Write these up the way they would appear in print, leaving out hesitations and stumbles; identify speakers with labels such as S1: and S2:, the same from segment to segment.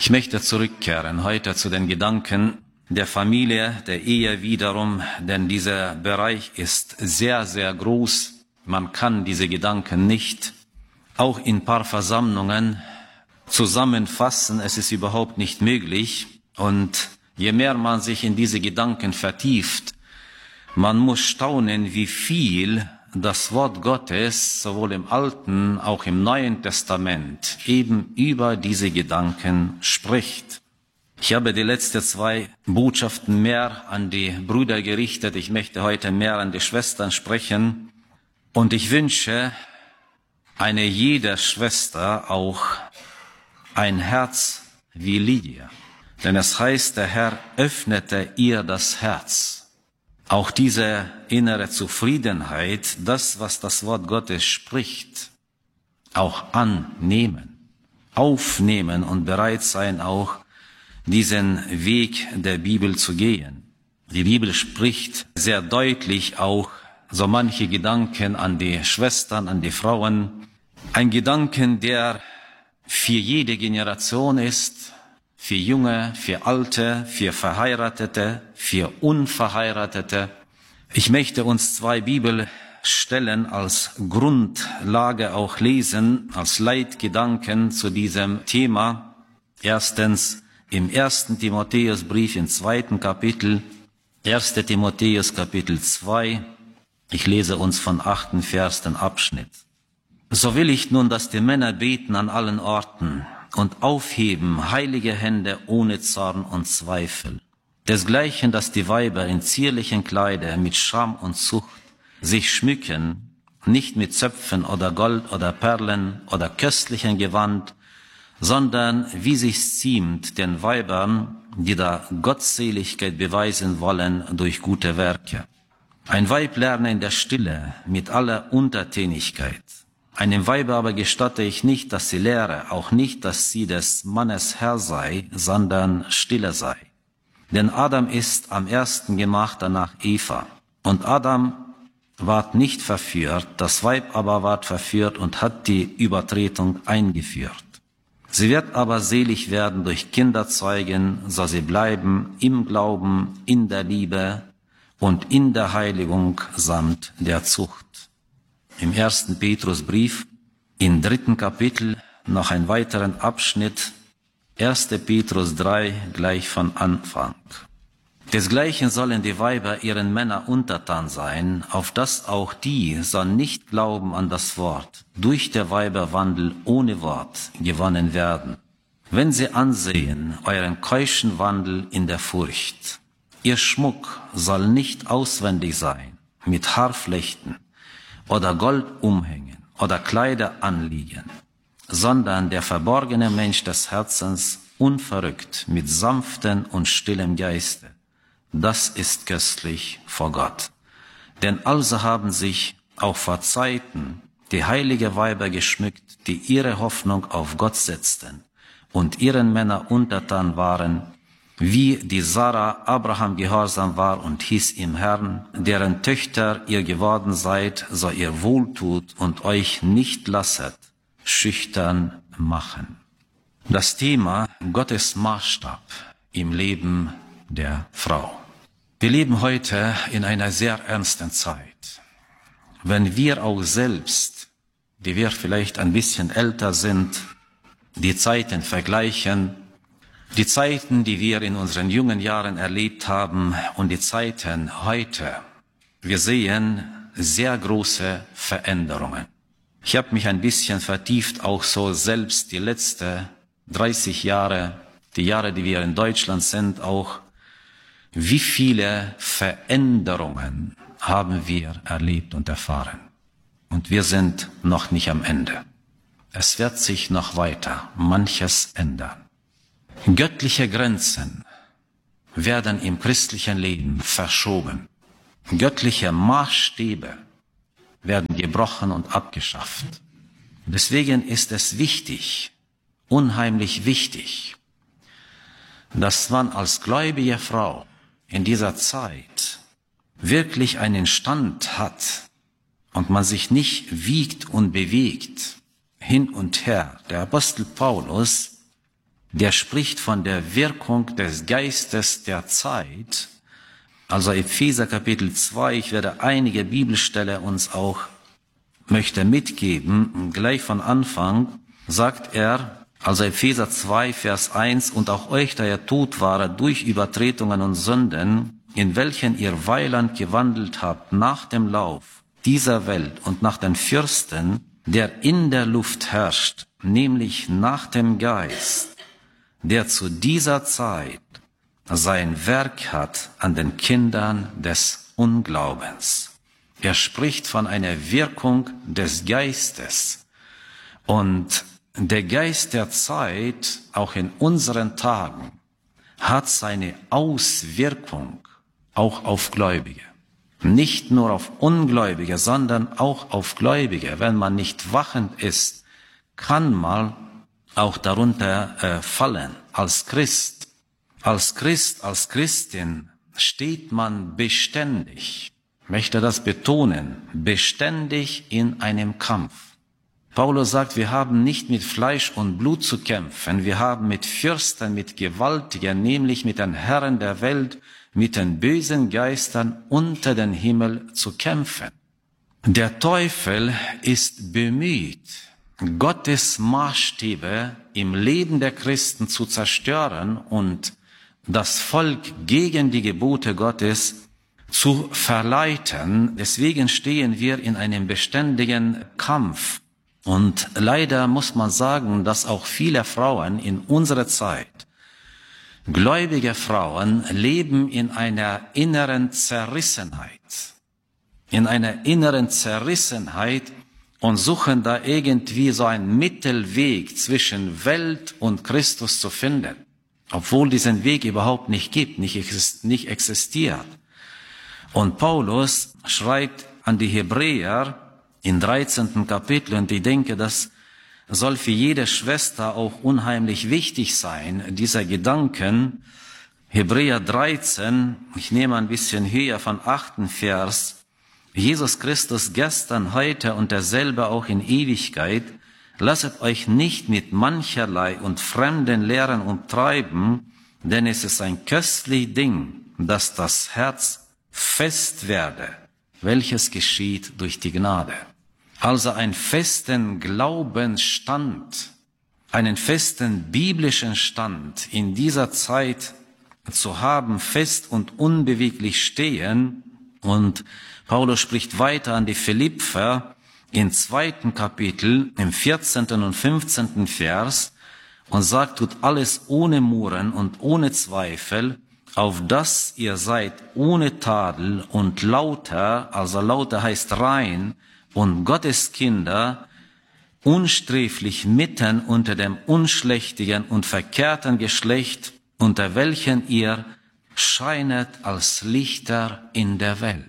S1: Ich möchte zurückkehren heute zu den Gedanken der Familie, der Ehe wiederum, denn dieser Bereich ist sehr, sehr groß. Man kann diese Gedanken nicht auch in ein paar Versammlungen zusammenfassen. Es ist überhaupt nicht möglich. Und je mehr man sich in diese Gedanken vertieft, man muss staunen, wie viel das Wort Gottes sowohl im Alten, auch im Neuen Testament eben über diese Gedanken spricht. Ich habe die letzten 2 Botschaften mehr an die Brüder gerichtet. Ich möchte heute mehr an die Schwestern sprechen. Und ich wünsche eine jeder Schwester auch ein Herz wie Lydia. Denn es heißt, der Herr öffnete ihr das Herz. Auch diese innere Zufriedenheit, das, was das Wort Gottes spricht, auch annehmen, aufnehmen und bereit sein, auch diesen Weg der Bibel zu gehen. Die Bibel spricht sehr deutlich auch so manche Gedanken an die Schwestern, an die Frauen. Ein Gedanken, der für jede Generation ist, für Junge, für Alte, für Verheiratete, für Unverheiratete. Ich möchte uns 2 Bibelstellen als Grundlage auch lesen, als Leitgedanken zu diesem Thema. Erstens im 1. Timotheusbrief im 2. Kapitel, 1. Timotheus Kapitel 2. Ich lese uns von 8. Vers den Abschnitt. So will ich nun, dass die Männer beten an allen Orten und aufheben heilige Hände ohne Zorn und Zweifel. Desgleichen, dass die Weiber in zierlichen Kleider mit Scham und Zucht sich schmücken, nicht mit Zöpfen oder Gold oder Perlen oder köstlichen Gewand, sondern wie sich's ziemt den Weibern, die da Gottseligkeit beweisen wollen durch gute Werke. Ein Weib lerne in der Stille mit aller Untertänigkeit. Einem Weibe aber gestatte ich nicht, dass sie lehre, auch nicht, dass sie des Mannes Herr sei, sondern stille sei. Denn Adam ist am ersten gemacht, danach Eva. Und Adam ward nicht verführt, das Weib aber ward verführt und hat die Übertretung eingeführt. Sie wird aber selig werden durch Kinderzeugen, so sie bleiben im Glauben, in der Liebe und in der Heiligung samt der Zucht. Im 1. Petrusbrief, im 3. Kapitel, noch einen weiteren Abschnitt, 1. Petrus 3, gleich von Anfang. Desgleichen sollen die Weiber ihren Männern untertan sein, auf dass auch die, so nicht glauben an das Wort, durch der Weiberwandel ohne Wort gewonnen werden. Wenn sie ansehen euren keuschen Wandel in der Furcht. Ihr Schmuck soll nicht auswendig sein, mit Haarflechten oder Goldumhängen oder Kleider anliegen, sondern der verborgene Mensch des Herzens unverrückt mit sanftem und stillem Geiste. Das ist köstlich vor Gott. Denn also haben sich auch vor Zeiten die heilige Weiber geschmückt, die ihre Hoffnung auf Gott setzten und ihren Männern untertan waren, wie die Sarah Abraham gehorsam war und hieß im Herrn, deren Töchter ihr geworden seid, so ihr wohltut und euch nicht lasset schüchtern machen. Das Thema Gottes Maßstab im Leben der Frau. Wir leben heute in einer sehr ernsten Zeit. Wenn wir auch selbst, die wir vielleicht ein bisschen älter sind, die Zeiten vergleichen, die Zeiten, die wir in unseren jungen Jahren erlebt haben und die Zeiten heute, wir sehen sehr große Veränderungen. Ich habe mich ein bisschen vertieft, auch so selbst die letzten 30 Jahre, die Jahre, die wir in Deutschland sind, auch wie viele Veränderungen haben wir erlebt und erfahren. Und wir sind noch nicht am Ende. Es wird sich noch weiter manches ändern. Göttliche Grenzen werden im christlichen Leben verschoben. Göttliche Maßstäbe werden gebrochen und abgeschafft. Deswegen ist es wichtig, unheimlich wichtig, dass man als gläubige Frau in dieser Zeit wirklich einen Stand hat und man sich nicht wiegt und bewegt hin und her. Der Apostel Paulus der spricht von der Wirkung des Geistes der Zeit. Also Epheser Kapitel 2, ich werde einige Bibelstellen uns auch möchte mitgeben. Gleich von Anfang sagt er, also Epheser 2, Vers 1, und auch euch, da ihr tot waret durch Übertretungen und Sünden, in welchen ihr weiland gewandelt habt nach dem Lauf dieser Welt und nach den Fürsten, der in der Luft herrscht, nämlich nach dem Geist, der zu dieser Zeit sein Werk hat an den Kindern des Unglaubens. Er spricht von einer Wirkung des Geistes. Und der Geist der Zeit, auch in unseren Tagen, hat seine Auswirkung auch auf Gläubige. Nicht nur auf Ungläubige, sondern auch auf Gläubige. Wenn man nicht wachend ist, kann man auch darunter fallen. Als Christ, als Christin steht man beständig, ich möchte das betonen, beständig in einem Kampf. Paulus sagt, wir haben nicht mit Fleisch und Blut zu kämpfen, wir haben mit Fürsten, mit Gewaltigen, nämlich mit den Herren der Welt, mit den bösen Geistern unter den Himmel zu kämpfen. Der Teufel ist bemüht, Gottes Maßstäbe im Leben der Christen zu zerstören und das Volk gegen die Gebote Gottes zu verleiten. Deswegen stehen wir in einem beständigen Kampf. Und leider muss man sagen, dass auch viele Frauen in unserer Zeit, gläubige Frauen, leben in einer inneren Zerrissenheit. In einer inneren Zerrissenheit und suchen da irgendwie so einen Mittelweg zwischen Welt und Christus zu finden. Obwohl diesen Weg überhaupt nicht gibt, nicht existiert. Und Paulus schreibt an die Hebräer im 13. Kapitel, und ich denke, das soll für jede Schwester auch unheimlich wichtig sein, dieser Gedanken. Hebräer 13, ich nehme ein bisschen höher von 8. Vers. Jesus Christus gestern, heute und derselbe auch in Ewigkeit. Lasset euch nicht mit mancherlei und fremden Lehren umtreiben, denn es ist ein köstlich Ding, dass das Herz fest werde, welches geschieht durch die Gnade. Also einen festen Glaubensstand, einen festen biblischen Stand in dieser Zeit zu haben, fest und unbeweglich stehen. Und Paulus spricht weiter an die Philipper im 2. Kapitel, im 14. und 15. Vers und sagt, tut alles ohne Murren und ohne Zweifel, auf dass ihr seid ohne Tadel und lauter, also lauter heißt rein, und Gottes Kinder, unsträflich mitten unter dem unschlächtigen und verkehrten Geschlecht, unter welchen ihr scheinet als Lichter in der Welt.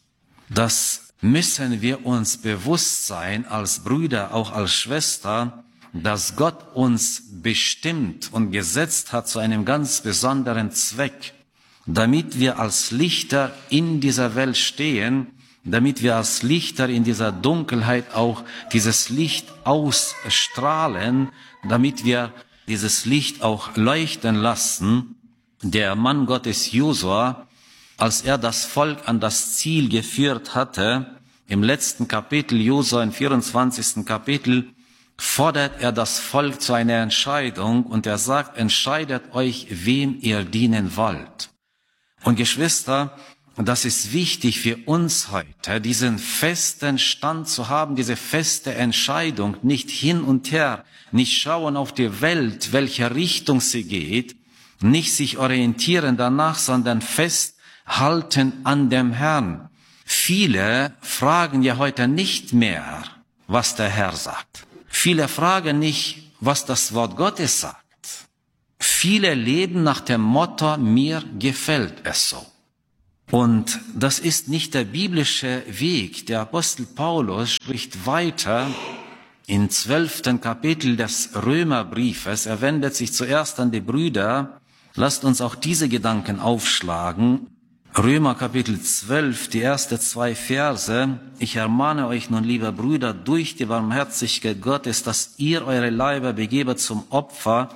S1: Das müssen wir uns bewusst sein, als Brüder, auch als Schwester, dass Gott uns bestimmt und gesetzt hat zu einem ganz besonderen Zweck, damit wir als Lichter in dieser Welt stehen, damit wir als Lichter in dieser Dunkelheit auch dieses Licht ausstrahlen, damit wir dieses Licht auch leuchten lassen. Der Mann Gottes Josua, als er das Volk an das Ziel geführt hatte, im letzten Kapitel, Josua im 24. Kapitel, fordert er das Volk zu einer Entscheidung und er sagt, entscheidet euch, wem ihr dienen wollt. Und Geschwister, das ist wichtig für uns heute, diesen festen Stand zu haben, diese feste Entscheidung, nicht hin und her, nicht schauen auf die Welt, welche Richtung sie geht, nicht sich orientieren danach, sondern festhalten an dem Herrn. Viele fragen ja heute nicht mehr, was der Herr sagt. Viele fragen nicht, was das Wort Gottes sagt. Viele leben nach dem Motto, mir gefällt es so. Und das ist nicht der biblische Weg. Der Apostel Paulus spricht weiter im 12. Kapitel des Römerbriefes. Er wendet sich zuerst an die Brüder. Lasst uns auch diese Gedanken aufschlagen. Römer Kapitel 12, die ersten 2 Verse. Ich ermahne euch nun, liebe Brüder, durch die Barmherzigkeit Gottes, dass ihr eure Leiber begebet zum Opfer,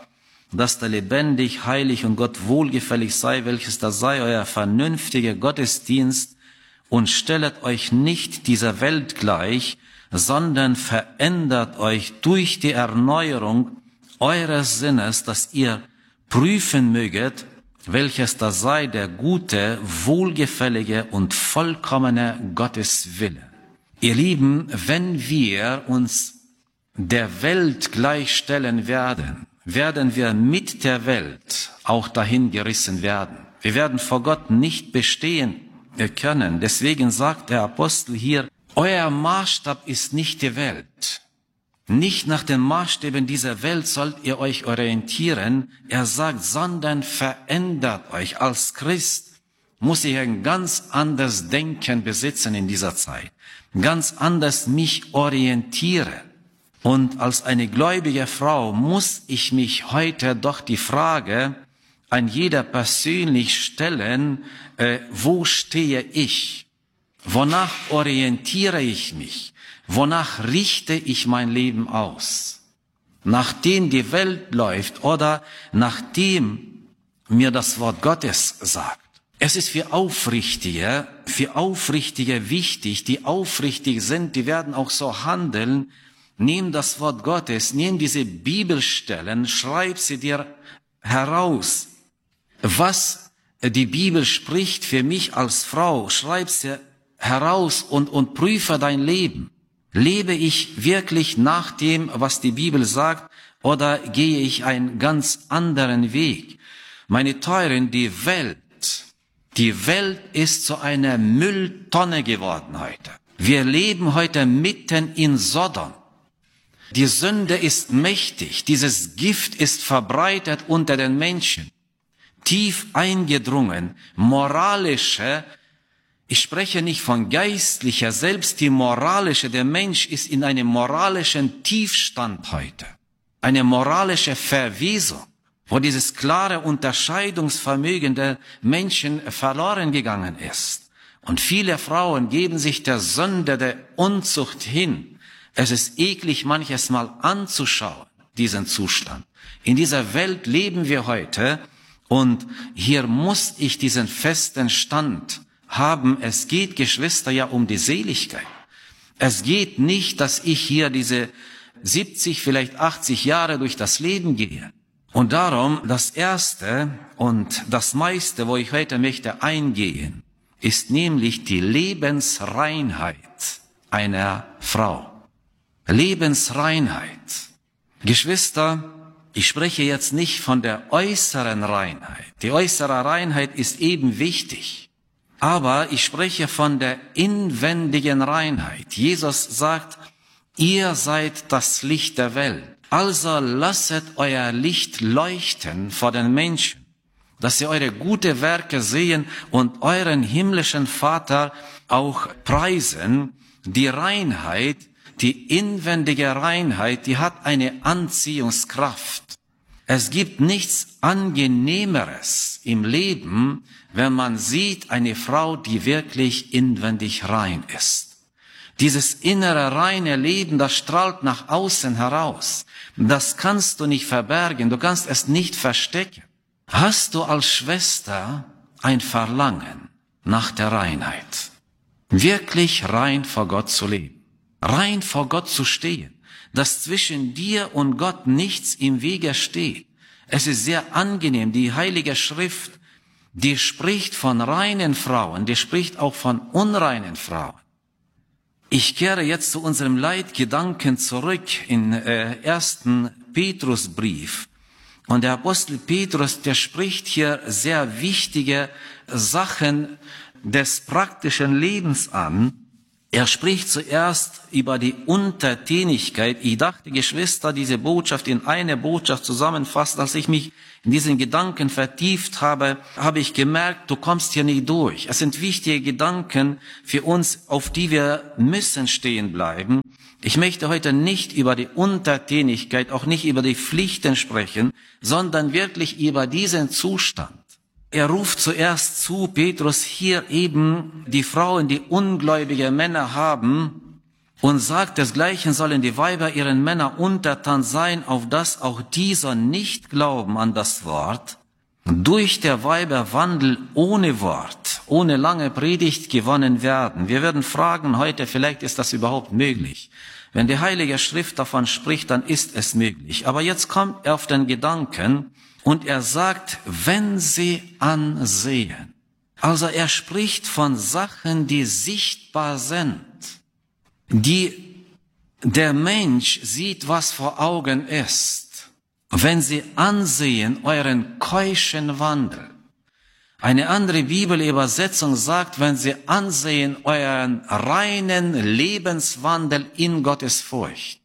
S1: dass da lebendig, heilig und Gott wohlgefällig sei, welches da sei euer vernünftiger Gottesdienst, und stellet euch nicht dieser Welt gleich, sondern verändert euch durch die Erneuerung eures Sinnes, dass ihr prüfen möget, welches da sei der gute, wohlgefällige und vollkommene Gotteswille. Ihr Lieben, wenn wir uns der Welt gleichstellen werden, werden wir mit der Welt auch dahin gerissen werden. Wir werden vor Gott nicht bestehen können. Deswegen sagt der Apostel hier, euer Maßstab ist nicht die Welt. Nicht nach den Maßstäben dieser Welt sollt ihr euch orientieren. Er sagt, sondern verändert euch. Als Christ muss ich ein ganz anderes Denken besitzen in dieser Zeit. Ganz anders mich orientieren. Und als eine gläubige Frau muss ich mich heute doch die Frage an jeder persönlich stellen, wo stehe ich? Wonach orientiere ich mich? Wonach richte ich mein Leben aus? Nachdem die Welt läuft oder nachdem mir das Wort Gottes sagt? Es ist für Aufrichtige wichtig, die aufrichtig sind, die werden auch so handeln. Nimm das Wort Gottes, nimm diese Bibelstellen, schreib sie dir heraus. Was die Bibel spricht für mich als Frau, schreib sie heraus und prüfe dein Leben. Lebe ich wirklich nach dem, was die Bibel sagt, oder gehe ich einen ganz anderen Weg? Meine Teuren, die Welt ist zu einer Mülltonne geworden heute. Wir leben heute mitten in Sodom. Die Sünde ist mächtig, dieses Gift ist verbreitet unter den Menschen, tief eingedrungen, moralische, ich spreche nicht von geistlicher, selbst die moralische, der Mensch ist in einem moralischen Tiefstand heute, eine moralische Verwesung, wo dieses klare Unterscheidungsvermögen der Menschen verloren gegangen ist. Und viele Frauen geben sich der Sünde, der Unzucht hin. Es ist eklig, manches Mal anzuschauen, diesen Zustand. In dieser Welt leben wir heute und hier muss ich diesen festen Stand haben. Es geht, Geschwister, ja um die Seligkeit. Es geht nicht, dass ich hier diese 70, vielleicht 80 Jahre durch das Leben gehe. Und darum, das Erste und das meiste, wo ich heute möchte eingehen, ist nämlich die Lebensreinheit einer Frau. Lebensreinheit. Geschwister, ich spreche jetzt nicht von der äußeren Reinheit. Die äußere Reinheit ist eben wichtig. Aber ich spreche von der inwendigen Reinheit. Jesus sagt, ihr seid das Licht der Welt. Also lasset euer Licht leuchten vor den Menschen, dass sie eure gute Werke sehen und euren himmlischen Vater auch preisen. Die Reinheit, die inwendige Reinheit, die hat eine Anziehungskraft. Es gibt nichts Angenehmeres im Leben, wenn man sieht eine Frau, die wirklich inwendig rein ist. Dieses innere reine Leben, das strahlt nach außen heraus. Das kannst du nicht verbergen, du kannst es nicht verstecken. Hast du als Schwester ein Verlangen nach der Reinheit, wirklich rein vor Gott zu leben? Rein vor Gott zu stehen, dass zwischen dir und Gott nichts im Wege steht. Es ist sehr angenehm, die Heilige Schrift, die spricht von reinen Frauen, die spricht auch von unreinen Frauen. Ich kehre jetzt zu unserem Leitgedanken zurück in 1. Petrusbrief. Und der Apostel Petrus, der spricht hier sehr wichtige Sachen des praktischen Lebens an. Er spricht zuerst über die Untertänigkeit. Ich dachte, Geschwister, diese Botschaft in eine Botschaft zusammenfasst. Als ich mich in diesen Gedanken vertieft habe, habe ich gemerkt, du kommst hier nicht durch. Es sind wichtige Gedanken für uns, auf die wir müssen stehen bleiben. Ich möchte heute nicht über die Untertänigkeit, auch nicht über die Pflichten sprechen, sondern wirklich über diesen Zustand. Er ruft zuerst zu, Petrus, hier eben die Frauen, die ungläubige Männer haben Und sagt, desgleichen sollen die Weiber ihren Männern untertan sein, auf dass auch dieser nicht glauben an das Wort, durch der Weiber Wandel ohne Wort, ohne lange Predigt gewonnen werden. Wir werden fragen heute, vielleicht ist das überhaupt möglich. Wenn die Heilige Schrift davon spricht, dann ist es möglich. Aber jetzt kommt er auf den Gedanken und er sagt, wenn sie ansehen. Also er spricht von Sachen, die sichtbar sind, die der Mensch sieht, was vor Augen ist. Wenn sie ansehen euren keuschen Wandel. Eine andere Bibelübersetzung sagt, wenn sie ansehen euren reinen Lebenswandel in Gottes Furcht.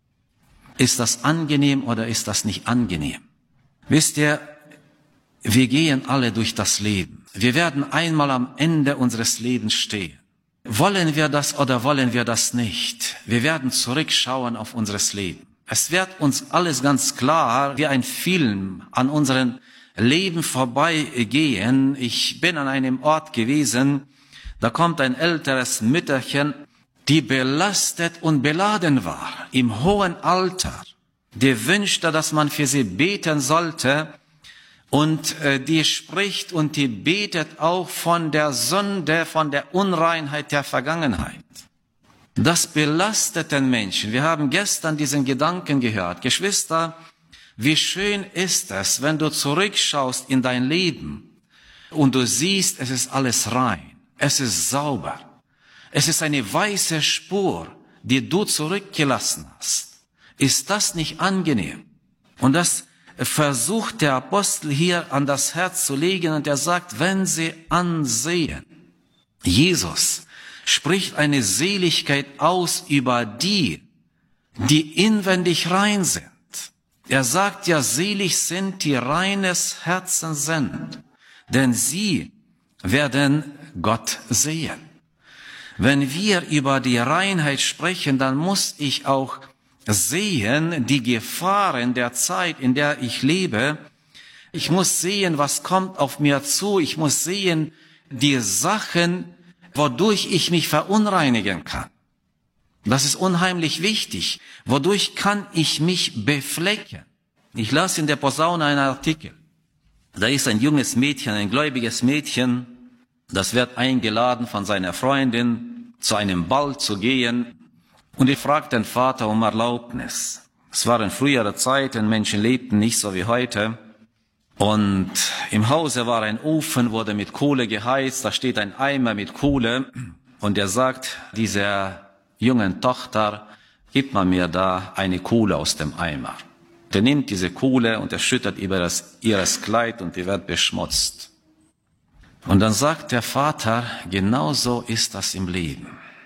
S1: Ist das angenehm oder ist das nicht angenehm? Wisst ihr, wir gehen alle durch das Leben. Wir werden einmal am Ende unseres Lebens stehen. Wollen wir das oder wollen wir das nicht? Wir werden zurückschauen auf unseres Leben. Es wird uns alles ganz klar wie ein Film an unserem Leben vorbeigehen. Ich bin an einem Ort gewesen, da kommt ein älteres Mütterchen, die belastet und beladen war, im hohen Alter. Die wünschte, dass man für sie beten sollte. Und die spricht und die betet auch von der Sünde, von der Unreinheit der Vergangenheit. Das belastet den Menschen. Wir haben gestern diesen Gedanken gehört. Geschwister, wie schön ist es, wenn du zurückschaust in dein Leben und du siehst, es ist alles rein, es ist sauber. Es ist eine weiße Spur, die du zurückgelassen hast. Ist das nicht angenehm? Und das versucht der Apostel hier an das Herz zu legen und er sagt, wenn sie ansehen. Jesus spricht eine Seligkeit aus über die, die inwendig rein sind. Er sagt ja, selig sind die reines Herzen sind, denn sie werden Gott sehen. Wenn wir über die Reinheit sprechen, dann muss ich auch sehen die Gefahren der Zeit, in der ich lebe. Ich muss sehen, was kommt auf mir zu. Ich muss sehen die Sachen, wodurch ich mich verunreinigen kann. Das ist unheimlich wichtig. Wodurch kann ich mich beflecken? Ich las in der Posaune einen Artikel. Da ist ein junges Mädchen, ein gläubiges Mädchen, das wird eingeladen von seiner Freundin, zu einem Ball zu gehen. Und ich fragte den Vater um Erlaubnis. Es waren frühere Zeiten, Menschen lebten nicht so wie heute. Und im Hause war ein Ofen, wurde mit Kohle geheizt, da steht ein Eimer mit Kohle. Und er sagt dieser jungen Tochter, gib mal mir da eine Kohle aus dem Eimer. Der nimmt diese Kohle und er schüttet über ihres Kleid und die wird beschmutzt. Und dann sagt der Vater, genauso ist das im Leben.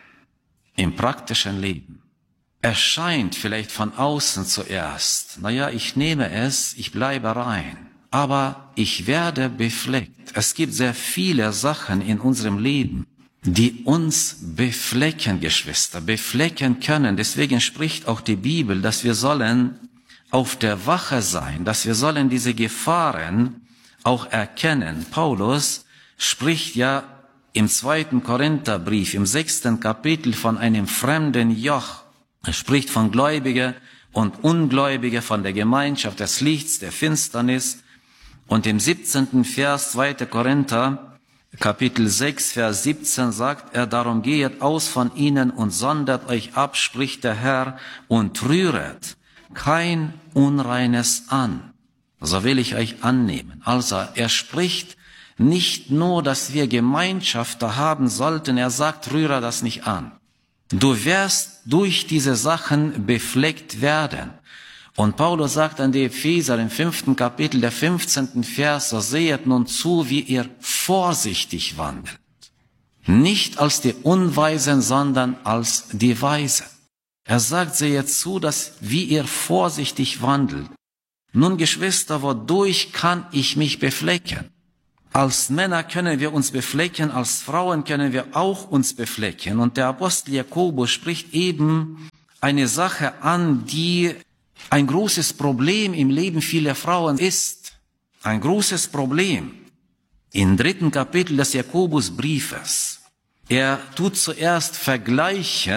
S1: Im praktischen Leben. Erscheint vielleicht von außen zuerst, naja, ich nehme es, ich bleibe rein, aber ich werde befleckt. Es gibt sehr viele Sachen in unserem Leben, die uns beflecken, Geschwister, beflecken können. Deswegen spricht auch die Bibel, dass wir sollen auf der Wache sein, dass wir sollen diese Gefahren auch erkennen. Paulus spricht ja im 2. Korintherbrief, im 6. Kapitel von einem fremden Joch. Er spricht von Gläubigen und Ungläubigen, von der Gemeinschaft des Lichts, der Finsternis. Und im 17. Vers 2. Korinther, Kapitel 6, Vers 17 sagt er, darum gehet aus von ihnen und sondert euch ab, spricht der Herr, und rühret kein Unreines an. So will ich euch annehmen. Also er spricht nicht nur, dass wir Gemeinschaft da haben sollten, er sagt, rühre das nicht an. Du wirst durch diese Sachen befleckt werden. Und Paulus sagt an die Epheser im 5. Kapitel, der 15. Vers, so sehet nun zu, wie ihr vorsichtig wandelt. Nicht als die Unweisen, sondern als die Weisen. Er sagt, sehet zu, dass wie ihr vorsichtig wandelt. Nun, Geschwister, wodurch kann ich mich beflecken? Als Männer können wir uns beflecken, als Frauen können wir auch uns beflecken. Und der Apostel Jakobus spricht eben eine Sache an, die ein großes Problem im Leben vieler Frauen ist. Ein großes Problem. Im 3. Kapitel des Jakobusbriefes. Er tut zuerst vergleichen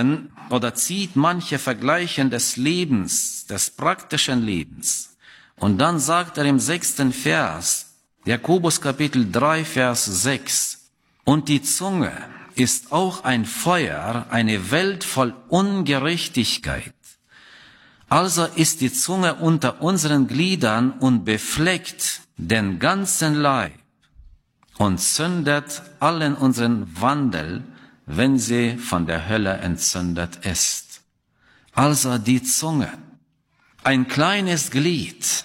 S1: oder zieht manche Vergleichen des Lebens, des praktischen Lebens. Und dann sagt er im 6. Vers, Jakobus Kapitel 3, Vers 6, und die Zunge ist auch ein Feuer, eine Welt voll Ungerechtigkeit. Also ist die Zunge unter unseren Gliedern und befleckt den ganzen Leib und zündet allen unseren Wandel, wenn sie von der Hölle entzündet ist. Also die Zunge, ein kleines Glied,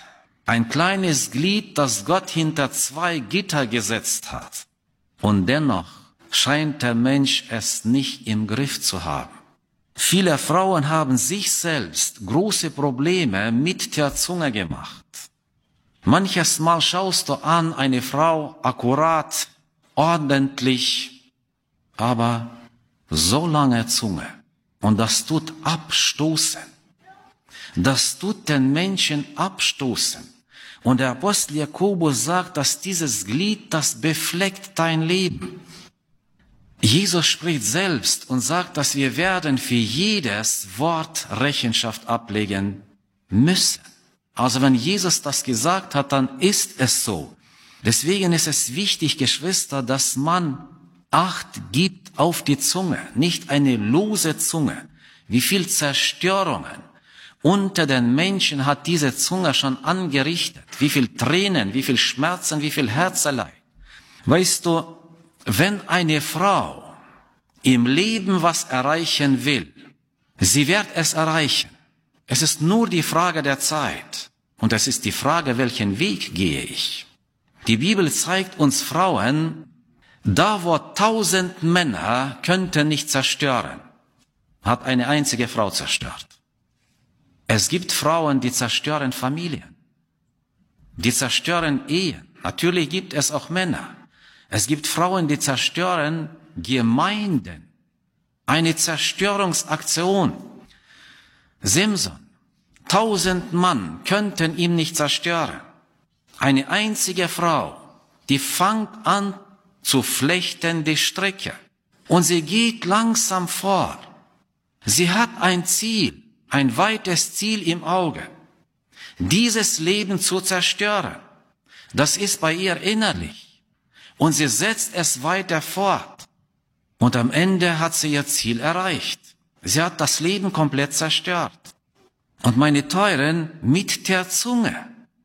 S1: das Gott hinter 2 Gitter gesetzt hat. Und dennoch scheint der Mensch es nicht im Griff zu haben. Viele Frauen haben sich selbst große Probleme mit der Zunge gemacht. Manches Mal schaust du an eine Frau akkurat, ordentlich, aber so lange Zunge. Und das tut abstoßen. Das tut den Menschen abstoßen. Und der Apostel Jakobus sagt, dass dieses Glied, das befleckt dein Leben. Jesus spricht selbst und sagt, dass wir werden für jedes Wort Rechenschaft ablegen müssen. Also wenn Jesus das gesagt hat, dann ist es so. Deswegen ist es wichtig, Geschwister, dass man Acht gibt auf die Zunge, nicht eine lose Zunge. Wie viel Zerstörungen unter den Menschen hat diese Zunge schon angerichtet? Wie viel Tränen, wie viel Schmerzen, wie viel Herzeleid? Weißt du, wenn eine Frau im Leben was erreichen will, sie wird es erreichen. Es ist nur die Frage der Zeit. Und es ist die Frage, welchen Weg gehe ich? Die Bibel zeigt uns Frauen, da wo 1000 Männer könnten nicht zerstören, hat eine einzige Frau zerstört. Es gibt Frauen, die zerstören Familien. Die zerstören Ehen. Natürlich gibt es auch Männer. Es gibt Frauen, die zerstören Gemeinden. Eine Zerstörungsaktion. Simson. 1000 Mann könnten ihn nicht zerstören. Eine einzige Frau, die fängt an zu flechten die Stricke. Und sie geht langsam vor. Sie hat ein Ziel, ein weites Ziel im Auge. Dieses Leben zu zerstören. Das ist bei ihr innerlich. Und sie setzt es weiter fort. Und am Ende hat sie ihr Ziel erreicht. Sie hat das Leben komplett zerstört. Und meine Teuren, mit der Zunge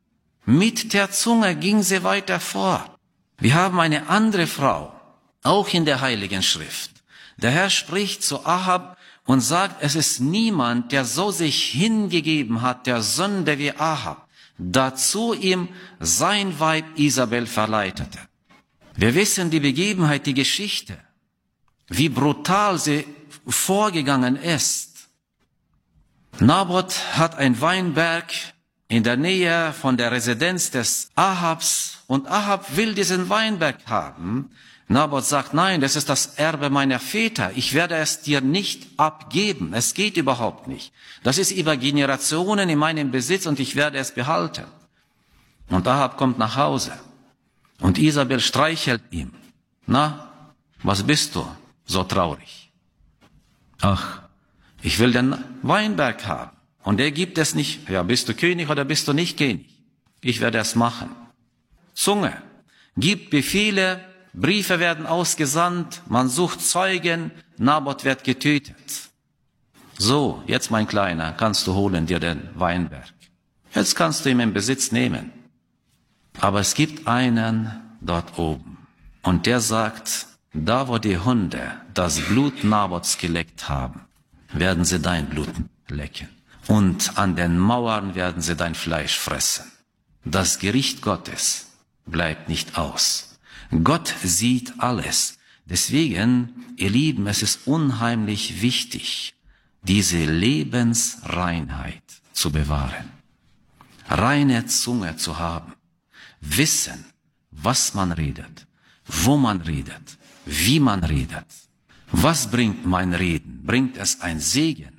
S1: ging sie weiter fort. Wir haben eine andere Frau, auch in der Heiligen Schrift. Der Herr spricht zu Ahab und sagt, es ist niemand, der so sich hingegeben hat, der Sünde wie Ahab, dazu ihm sein Weib Isabel verleitete. Wir wissen die Begebenheit, die Geschichte, wie brutal sie vorgegangen ist. Naboth hat einen Weinberg in der Nähe von der Residenz des Ahabs und Ahab will diesen Weinberg haben. Naboth sagt, nein, das ist das Erbe meiner Väter. Ich werde es dir nicht abgeben. Es geht überhaupt nicht. Das ist über Generationen in meinem Besitz und ich werde es behalten. Und Ahab kommt nach Hause und Isabel streichelt ihm. Na, was bist du so traurig? Ach, ich will den Weinberg haben. Und er gibt es nicht. Ja, bist du König oder bist du nicht König? Ich werde es machen. Zunge gibt Befehle, Briefe werden ausgesandt, man sucht Zeugen, Naboth wird getötet. So, jetzt mein Kleiner, kannst du holen dir den Weinberg. Jetzt kannst du ihn in Besitz nehmen. Aber es gibt einen dort oben. Und der sagt, da wo die Hunde das Blut Naboths geleckt haben, werden sie dein Blut lecken. Und an den Mauern werden sie dein Fleisch fressen. Das Gericht Gottes bleibt nicht aus. Gott sieht alles. Deswegen, ihr Lieben, es ist unheimlich wichtig, diese Lebensreinheit zu bewahren. Reine Zunge zu haben. Wissen, was man redet, wo man redet, wie man redet. Was bringt mein Reden? Bringt es ein Segen